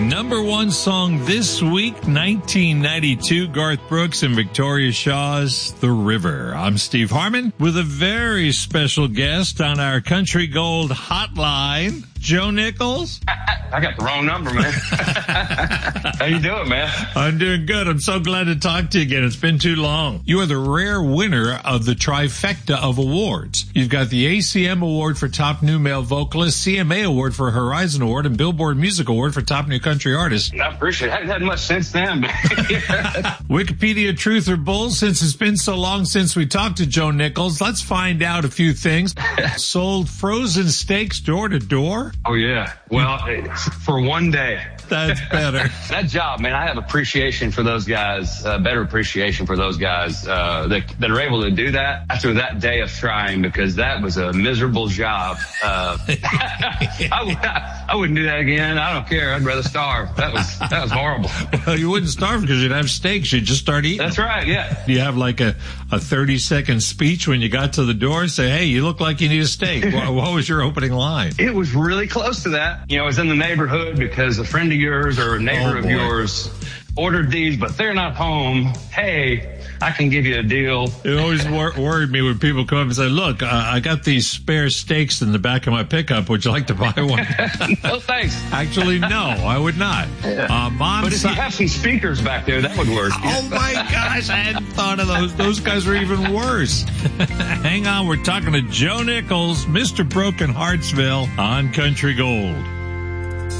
Number one song this week, 1992, Garth Brooks and Victoria Shaw's The River. I'm Steve Harmon with a very special guest on our Country Gold hotline, Joe Nichols. I got the wrong number, man. How you doing, man? I'm doing good. I'm so glad to talk to you again. It's been too long. You are the rare winner of the trifecta of awards. You've got the ACM Award for Top New Male Vocalist, CMA Award for Horizon Award, and Billboard Music Award for Top New Country Artist. I appreciate it. I haven't had much since then, but Wikipedia, truth or bull? Since it's been so long since we talked to Joe Nichols, let's find out a few things. Sold frozen steaks door to door? Oh, yeah. Well, for one day. That's better. That job, man, I have appreciation for those guys, better appreciation for those guys that are able to do that after that day of trying, because that was a miserable job. I wouldn't do that again. I don't care. I'd rather starve. That was horrible. Well, you wouldn't starve because you'd have steaks. You'd just start eating. That's right, yeah. Do you have like a 30-second speech when you got to the door? Say, hey, you look like you need a steak. What was your opening line? It was really close to that. You know, I was in the neighborhood because a friend of yours or a neighbor of yours ordered these, but they're not home. Hey, I can give you a deal. It always worried me when people come up and say, look, I got these spare steaks in the back of my pickup. Would you like to buy one? No, thanks. Actually, no, I would not. But if you have some speakers back there, that would work. Oh, my gosh, I hadn't thought of those. Those guys are even worse. Hang on, we're talking to Joe Nichols, Mr. Broken Heartsville on Country Gold.